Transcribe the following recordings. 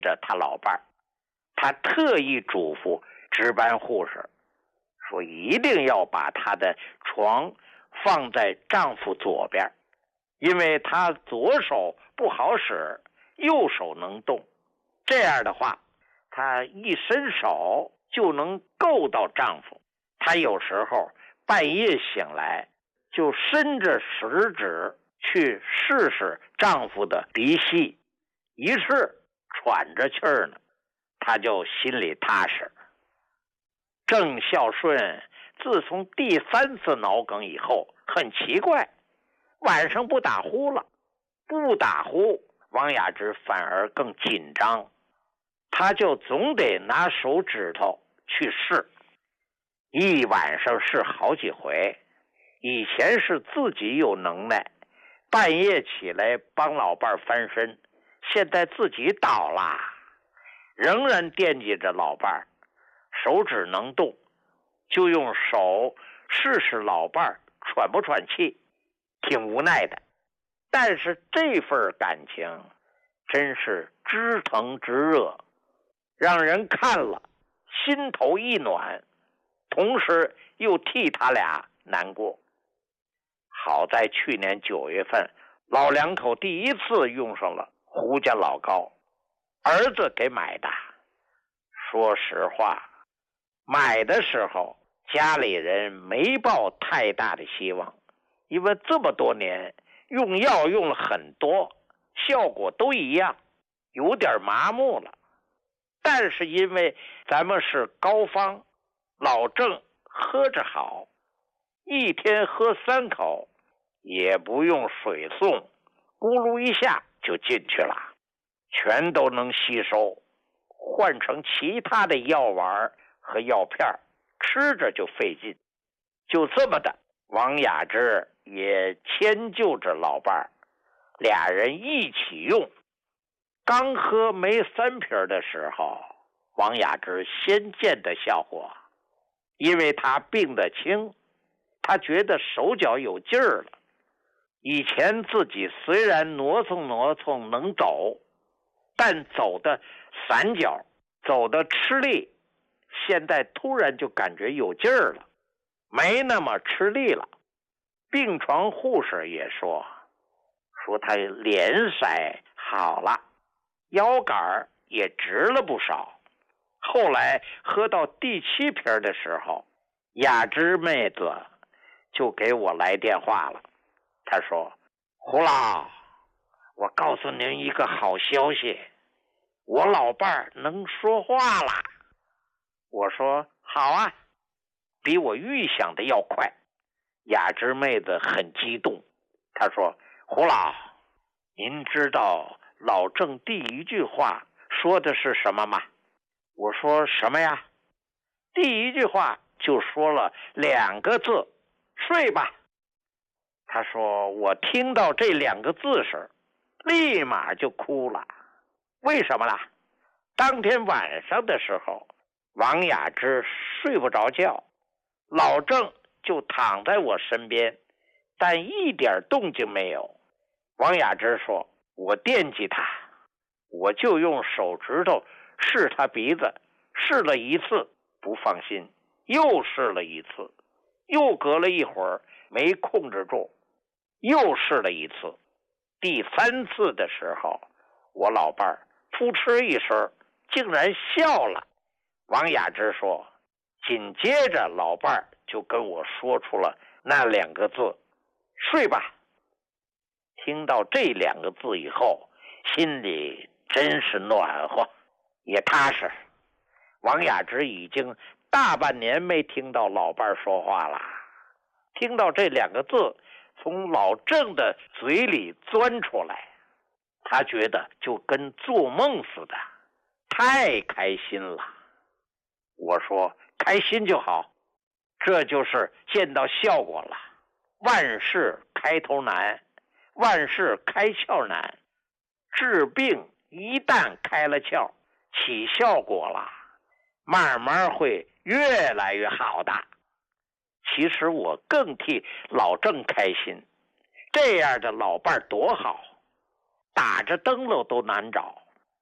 着他老伴儿，他特意嘱咐值班护士说一定要把她的床放在丈夫左边，因为她左手不好使，右手能动，这样的话她一伸手就能够到丈夫。她有时候半夜醒来就伸着食指去试试丈夫的鼻息，一试喘着气儿呢，她就心里踏实。郑孝顺自从第3次脑梗以后，很奇怪，晚上不打呼了，不打呼，王雅芝反而更紧张，他就总得拿手指头去试，一晚上试好几回。以前是自己有能耐，半夜起来帮老伴翻身，现在自己倒了，仍然惦记着老伴，手指能动，就用手试试老伴喘不喘气，挺无奈的。但是这份感情真是知疼知热，让人看了心头一暖，同时又替他俩难过。好在去年9月份，老两口第一次用上了胡家老膏，儿子给买的。说实话，买的时候家里人没抱太大的希望，因为这么多年用药用了很多，效果都一样，有点麻木了。但是因为咱们是膏方，老郑喝着好，一天喝3口，也不用水送，咕噜一下就进去了，全都能吸收。换成其他的药丸和药片，吃着就费劲。就这么的，王雅芝也迁就着老伴儿，俩人一起用。刚喝没3瓶的时候，王雅芝先见的效果，因为她病得轻，她觉得手脚有劲儿了。以前自己虽然挪蹭能走，但走的散脚，走的吃力，现在突然就感觉有劲儿了，没那么吃力了。病床护士也说他脸色好了，腰杆也直了不少。后来喝到第7瓶的时候，雅芝妹子就给我来电话了。她说：胡老，我告诉您一个好消息，我老伴儿能说话了。我说好啊，比我预想的要快。雅芝妹子很激动，她说：胡老，您知道老郑第1句话说的是什么吗？我说什么呀？第1句话就说了2个字，睡吧。他说我听到这2个字时立马就哭了。为什么啦？当天晚上的时候，王雅芝睡不着觉，老郑就躺在我身边，但一点动静没有。王雅芝说我惦记他，我就用手指头试他鼻子，试了1次不放心，又试了1次，又隔了一会儿没控制住，又试了1次。第3次的时候，我老伴儿扑哧一声竟然笑了。王雅芝说紧接着老伴儿就跟我说出了那2个字，睡吧。听到这2个字以后，心里真是暖和也踏实。王雅芝已经大半年没听到老伴儿说话了，听到这2个字从老郑的嘴里钻出来，他觉得就跟做梦似的，太开心了。我说开心就好，这就是见到效果了。万事开头难，万事开窍难，治病一旦开了窍，起效果了，慢慢会越来越好的。其实我更替老郑开心，这样的老伴儿多好，打着灯笼都难找。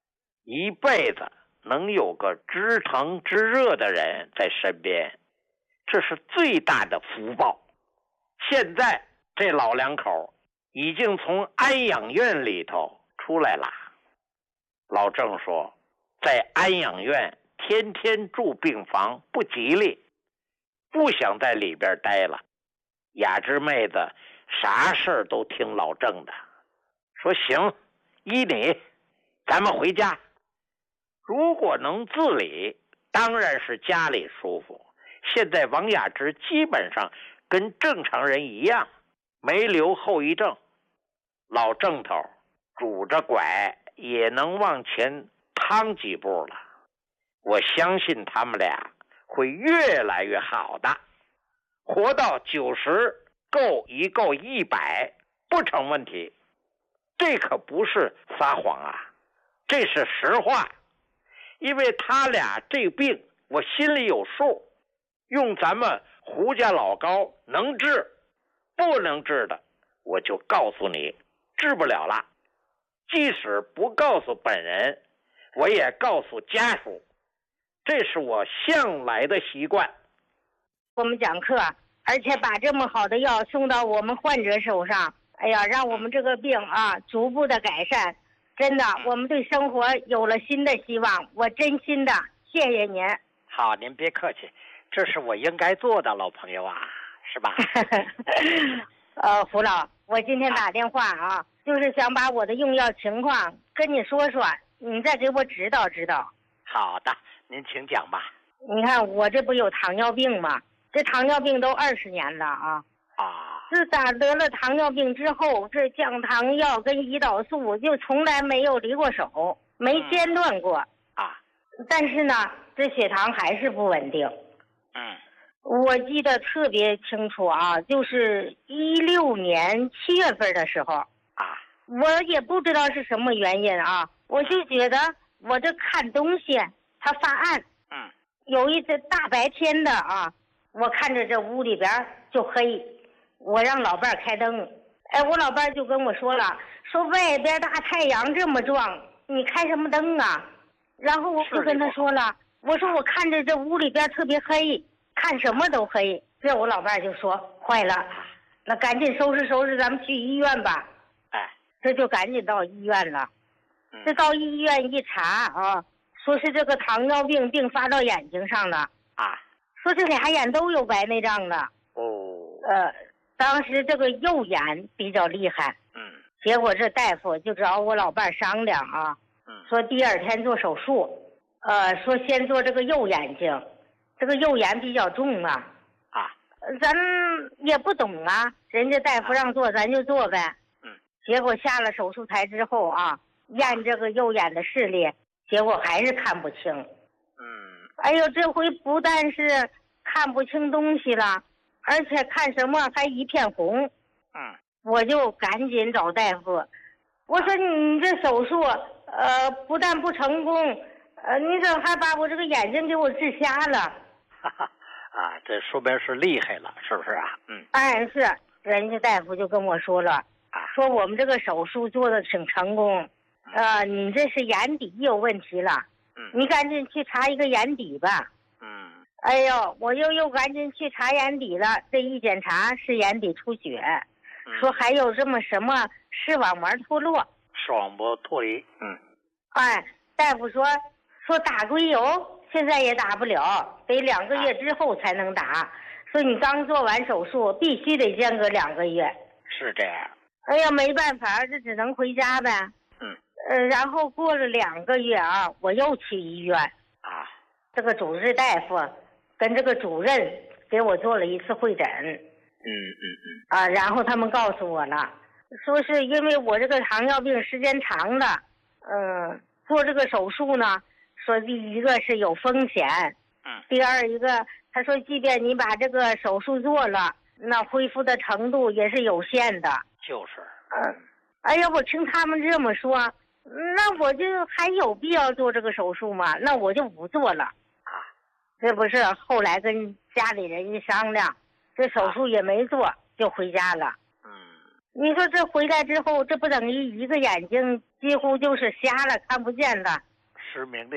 一辈子能有个知疼知热的人在身边，这是最大的福报。现在这老两口已经从安养院里头出来了。老郑说，在安养院天天住病房不吉利，不想在里边待了。雅芝妹子啥事儿都听老郑的，说行，依你，咱们回家。如果能自理，当然是家里舒服。现在王雅芝基本上跟正常人一样，没留后遗症。老郑头拄着拐也能往前趟几步了。我相信他们俩会越来越好的，活到90够一够100不成问题。这可不是撒谎啊，这是实话。因为他俩这病我心里有数，用咱们胡家老高能治，不能治的我就告诉你治不了了。即使不告诉本人，我也告诉家属，这是我向来的习惯。 我们讲课，而且把这么好的药送到我们患者手上，哎呀，让我们这个病逐步的改善。真的，我们对生活有了新的希望，我真心的谢谢您。 好，您别客气，这是我应该做的，老朋友啊，是吧？ 胡老，我今天打电话就是想把我的用药情况跟你说说，你再给我指导指导。 好的，您请讲吧。 你看我这不有糖尿病吗？这糖尿病都20年了自打得了糖尿病之后，这降糖药跟胰岛素就从来没有离过手，没间断过但是呢，这血糖还是不稳定。我记得特别清楚就是16年7月份的时候我也不知道是什么原因我就觉得我这看东西它发暗。有一次大白天的我看着这屋里边就黑，我让老伴开灯，我老伴就跟我说了，说外边大太阳这么壮，你开什么灯啊？然后我就跟他说了，我说我看着这屋里边特别黑，看什么都黑。这我老伴就说坏了，那赶紧收拾收拾，咱们去医院吧。这就赶紧到医院了。这到医院一查说是这个糖尿病并发到眼睛上了说这俩眼都有白内障了。当时这个右眼比较厉害。结果这大夫就找我老伴商量说第2天做手术。说先做这个右眼睛，这个右眼比较重咱也不懂人家大夫让做咱就做呗。结果下了手术台之后验这个右眼的视力，结果还是看不清。哎呦，这回不但是看不清东西了，而且看什么还一片红。我就赶紧找大夫，我说你这手术不但不成功，你怎么还把我这个眼睛给我治瞎了？ 这说明是厉害了，是不是是，人家大夫就跟我说了，说我们这个手术做的挺成功，你这是眼底有问题了，你赶紧去查一个眼底吧。哎呦，我又赶紧去查眼底了，这一检查是眼底出血，说还有这么什么视网膜脱落。 视网膜脱离。 大夫说打硅油现在也打不了，得2个月之后才能打，说你刚做完手术必须得间隔2个月。 是这样。 哎呀，没办法，这只能回家呗。然后过了2个月我又去医院这个主治大夫跟这个主任给我做了一次会诊。然后他们告诉我了，说是因为我这个糖尿病时间长了，做这个手术呢，说第一个是有风险，第二一个他说即便你把这个手术做了，那恢复的程度也是有限的。 就是哎呀，我听他们这么说，那我就还有必要做这个手术吗？那我就不做了这不是后来跟家里人一商量，这手术也没做就回家了。你说这回来之后，这不等于一个眼睛几乎就是瞎了，看不见了。 失明的